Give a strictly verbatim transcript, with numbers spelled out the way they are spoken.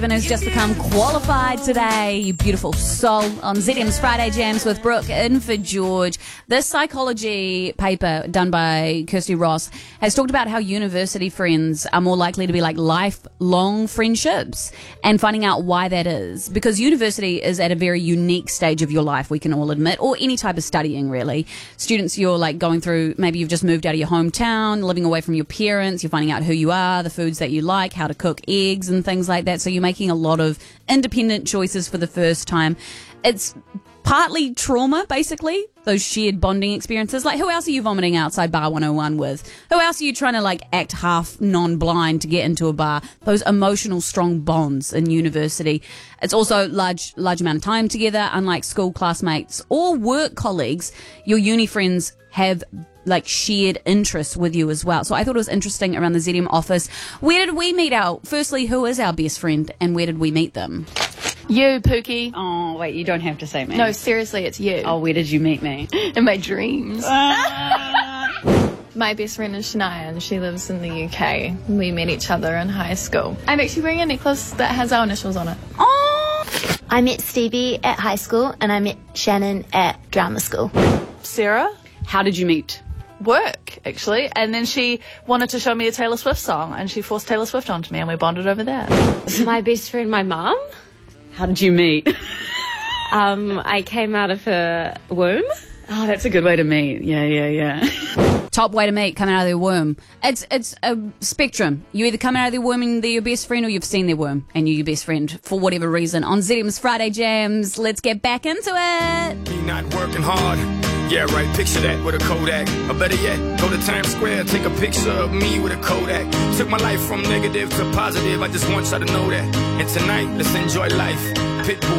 Has just become qualified today, you beautiful soul, on Z M's Friday Jams with Brooke in for George. This psychology paper done by Kirsty Ross has talked about how university friends are more likely to be like lifelong friendships and finding out why that is. Because university is at a very unique stage of your life, we can all admit, or any type of studying really. Students, you're like going through, maybe you've just moved out of your hometown, living away from your parents, you're finding out who you are, the foods that you like, how to cook eggs and things like that. So you make making a lot of independent choices for the first time. It's partly trauma, basically, those shared bonding experiences. Like, who else are you vomiting outside Bar one oh one with? Who else are you trying to, like, act half non-blind to get into a bar? Those emotional, strong bonds in university. It's also large, large amount of time together. Unlike school classmates or work colleagues, your uni friends have like shared interests with you as well. So I thought it was interesting around the Z M office. Where did we meet out? Firstly, who is our best friend and where did we meet them? You, Pookie. Oh, wait, you don't have to say me. No, seriously, it's you. Oh, where did you meet me? In my dreams. Uh... My best friend is Shania and she lives in the U K. We met each other in high school. I'm actually wearing a necklace that has our initials on it. Oh! I met Stevie at high school and I met Shannon at drama school. Sarah? How did you meet? Work, actually, and then she wanted to show me a Taylor Swift song and she forced Taylor Swift onto me and we bonded over that. My best friend, my mum. How did you meet? um, I came out of her womb. Oh, that's a good way to meet. Yeah, yeah, yeah. Top way to meet, coming out of their womb. It's it's a spectrum. You either come out of their womb and they're your best friend, or you've seen their womb and you're your best friend for whatever reason. On Z M's Friday Jams, let's get back into it. Me not working hard. Yeah, right, picture that with a Kodak. Or better yet, go to Times Square, take a picture of me with a Kodak. Took my life from negative to positive, I just want y'all to know that. And tonight, let's enjoy life. Pitbull